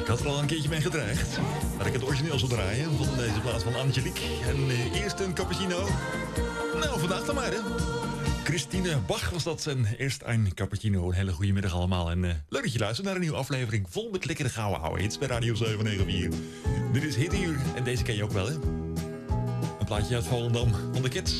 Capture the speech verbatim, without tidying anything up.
Ik had er al een keertje mee gedreigd dat ik het origineel zou draaien van deze plaats van Angelique. En uh, eerst een cappuccino. Nou, vandaag dan maar, hè. Christine Bach was dat en eerst een cappuccino. Een hele goede middag allemaal. En uh, leuk dat je luistert naar een nieuwe aflevering vol met lekkere gouden oude hits bij Radio zeven negen vier. Dit is Hituur en deze ken je ook wel, hè. Een plaatje uit Volendam van de Kids.